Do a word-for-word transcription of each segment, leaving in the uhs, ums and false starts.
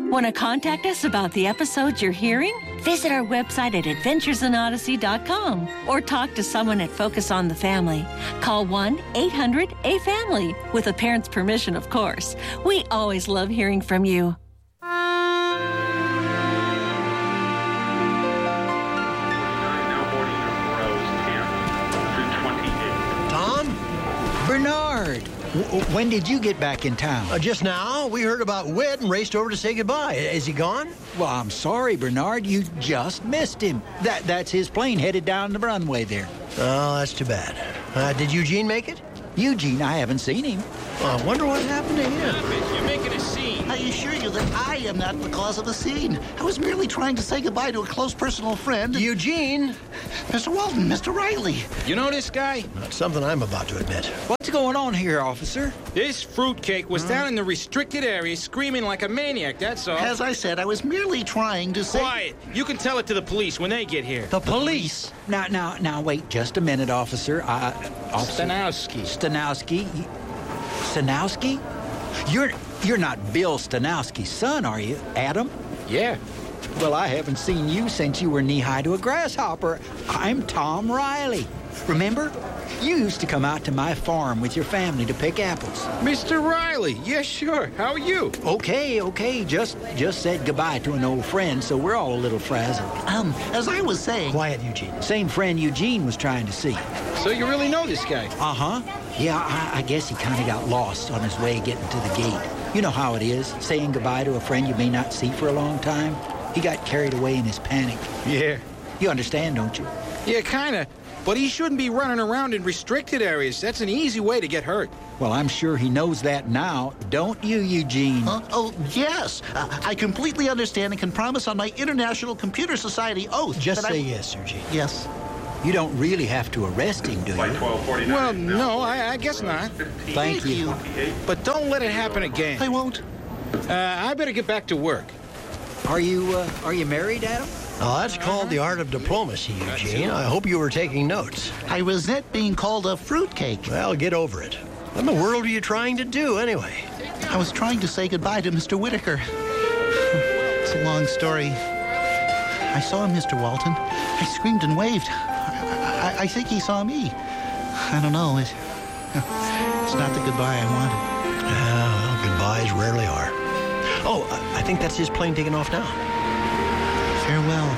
Want to contact us about the episodes you're hearing? Visit our website at adventures in odyssey dot com or talk to someone at Focus on the Family. Call one eight hundred A family, with a parent's permission, of course. We always love hearing from you. Tom? Bernard, w- when did you get back in town? Uh, just now, we heard about Whit and raced over to say goodbye. Is he gone? Well, I'm sorry, Bernard. You just missed him. That That's his plane headed down the runway there. Oh, that's too bad. Uh, did Eugene make it? Eugene, I haven't seen him. Well, I wonder what happened to him. You're making a scene. I assure you that I am not the cause of the scene. I was merely trying to say goodbye to a close personal friend. Eugene? Mister Walton, Mister Riley. You know this guy? Not something I'm about to admit. What's going on here, officer? This fruitcake was down in the restricted area screaming like a maniac, that's all. As I said, I was merely trying to say... Quiet. You can tell it to the police when they get here. The police? Now, now, now, wait just a minute, officer. I, officer Stanowski. Stanowski? Stanowski? You're, you're not Bill Stanowski's son, are you, Adam? Yeah. Well, I haven't seen you since you were knee-high to a grasshopper. I'm Tom Riley. Remember? You used to come out to my farm with your family to pick apples. Mister Riley. Yeah, sure. How are you? Okay, okay. Just just said goodbye to an old friend, so we're all a little frazzled. Um, as I was saying... Quiet, Eugene. Same friend Eugene was trying to see. So you really know this guy? Uh-huh. Yeah, I, I guess he kind of got lost on his way getting to the gate. You know how it is, saying goodbye to a friend you may not see for a long time. He got carried away in his panic. Yeah. You understand, don't you? Yeah, kind of. But he shouldn't be running around in restricted areas. That's an easy way to get hurt. Well, I'm sure he knows that now. Don't you, Eugene? Huh? Oh, yes. Uh, I completely understand and can promise on my International Computer Society oath... Just that say I... yes, Eugene. Yes. You don't really have to arrest him, do you? Well, no, I, I guess not. Thank you. But don't let it happen again. I won't. Uh, I better get back to work. Are you, uh, are you married, Adam? Oh, that's called the art of diplomacy, Eugene. I hope you were taking notes. I resent being called a fruitcake. Well, get over it. What in the world are you trying to do, anyway? I was trying to say goodbye to Mister Whitaker. It's a long story. I saw him, Mister Walton. I screamed and waved. I, I, I think he saw me. I don't know. It, it's not the goodbye I wanted. Ah, well, goodbyes rarely are. Oh, I, I think that's his plane taking off now. Farewell,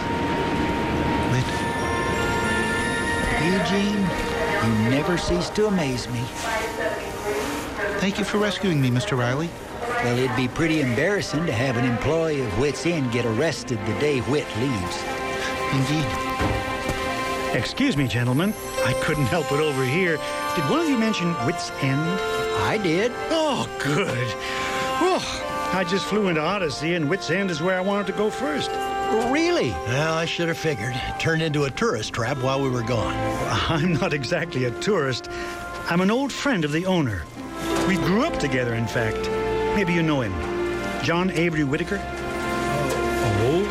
Whit. Eugene, you never cease to amaze me. Thank you for rescuing me, Mister Riley. Well, it'd be pretty embarrassing to have an employee of Whit's End get arrested the day Whit leaves. Indeed. Excuse me, gentlemen. I couldn't help it over here. Did one of you mention Whit's End? I did. Oh, good. Oh, I just flew into Odyssey, and Whit's End is where I wanted to go first. Really? Well, I should have figured. It turned into a tourist trap while we were gone. I'm not exactly a tourist. I'm an old friend of the owner. We grew up together, in fact. Maybe you know him. John Avery Whitaker. Oh?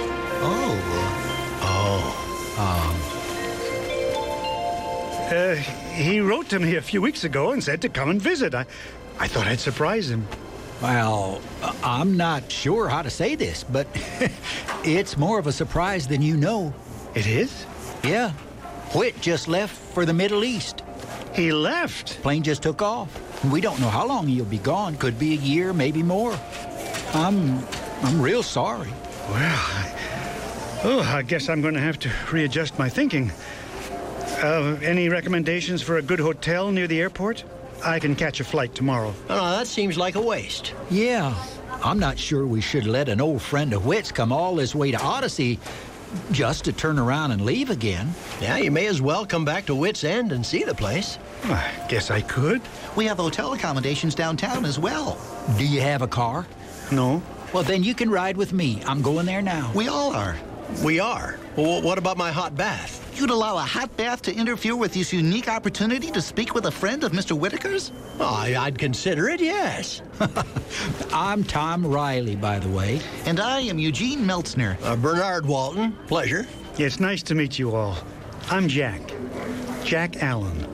Oh. Um. Uh, he wrote to me a few weeks ago and said to come and visit. I, I thought I'd surprise him. Well, I'm not sure how to say this, but it's more of a surprise than you know. It is? Yeah. Whit just left for the Middle East. He left? Plane just took off. We don't know how long he'll be gone. Could be a year, maybe more. I'm, I'm real sorry. Well, I, oh, I guess I'm going to have to readjust my thinking. Uh, any recommendations for a good hotel near the airport? I can catch a flight tomorrow. Oh, that seems like a waste. Yeah. I'm not sure we should let an old friend of Whit's come all this way to Odyssey just to turn around and leave again. Yeah, you may as well come back to Whit's End and see the place. I guess I could. We have hotel accommodations downtown as well. Do you have a car? No. Well, then you can ride with me. I'm going there now. We all are. We are. Well, what about my hot bath? You'd allow a hot bath to interfere with this unique opportunity to speak with a friend of Mister Whitaker's? Oh, I, I'd consider it, yes. I'm Tom Riley, by the way. And I am Eugene Meltzner. Uh, Bernard Walton, pleasure. It's nice to meet you all. I'm Jack. Jack Allen.